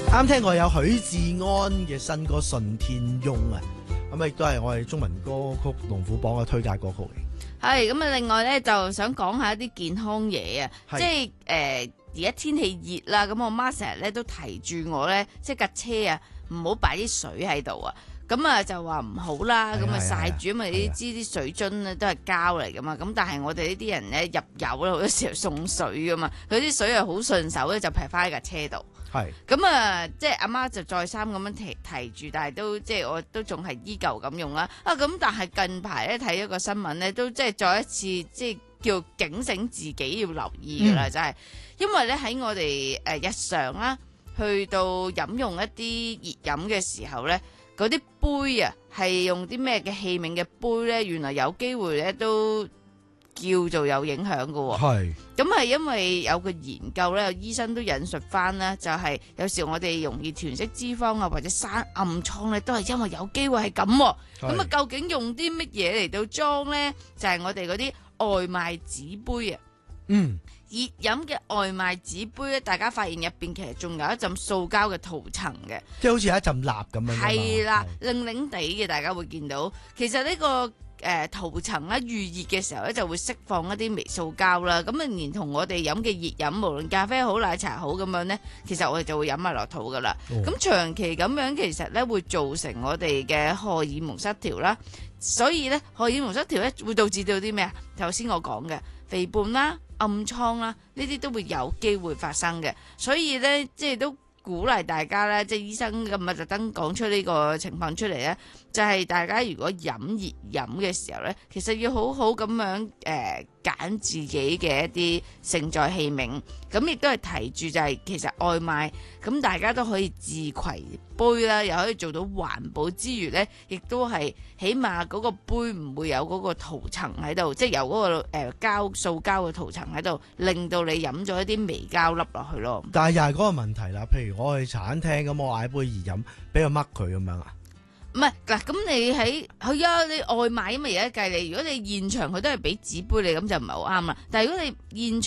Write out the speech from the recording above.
啱聽過有許志安嘅新歌《順天翁》啊，咁亦都係我哋中文歌曲龍虎榜嘅推介歌曲嚟。 係咁啊！另外咧，就想講下一啲健康嘢啊，即係而家天氣熱啦，咁我媽成日咧都提住我咧，即係架車啊，唔好擺啲水喺度啊。咁啊就話唔好啦，咁啊曬住，因為你知啲水樽咧都係膠嚟噶嘛。咁但係我哋呢啲人咧入油咧好多時候送水噶嘛，佢啲水係好順手咧就劈翻喺架車度。 係咁啊，即係阿媽就再三咁樣提住，但係都即係我都仲係依舊咁用啦。啊咁，但係近排咧睇咗個新聞咧，都即係再一次即係叫警醒自己要留意噶啦，就係因為咧喺我哋日常啦，去到飲用一啲熱飲嘅時候咧。嗰啲杯啊，係用啲咩嘅器皿嘅杯呢？原來有機會咧都叫做有影響㗎喎。 係。 咁係因為有個研究咧，有醫生都引述翻啦，就係有時我哋容易囤積脂肪啊，或者生暗瘡咧，都係因為有機會係咁。咁啊，究竟用啲乜嘢嚟到裝呢？就係我哋嗰啲外賣紙杯啊。熱飲嘅外賣紙杯咧，大家發現入邊其實仲有一陣塑膠嘅塗層嘅， 即係好似有一陣蠟咁樣。 係啦，令令地嘅，大家會見到。其實呢個塗層咧預熱嘅時候咧，就會釋放一啲微塑膠啦。咁啊，連同我哋飲嘅熱飲，無論咖啡好、奶茶好咁樣咧，其實我哋就會飲埋落肚噶啦。咁長期咁樣，其實咧會造成我哋嘅荷爾蒙失調啦。所以咧，荷爾蒙失調咧會導致到啲咩啊？頭先我講嘅肥胖啦、暗瘡啦，呢啲都會有機會發生嘅。所以咧，即係都鼓勵大家咧，即係醫生咁啊特登講出呢個情況出嚟咧，就係大家如果飲熱飲嘅時候咧，其實要好好咁樣揀自己嘅一啲盛載器皿。咁亦都係提住就係其實外賣咁大家都可以自攜杯啦，又可以做到環保之餘呢，亦都係起碼嗰個杯唔會有嗰個塗層喺度，即係有嗰個塑膠嘅塗層喺度，令到你飲咗一啲微膠粒落去咯。 但係又係嗰個問題啦，譬如我去茶餐廳咁，我嗌杯熱飲，俾佢掹佢咁樣啊？ 唔係嗱，咁你係啊，你外賣咁嘛，而家計你，如果你現場佢都係俾紙杯你，咁就唔係好啱啦。但係如果你現場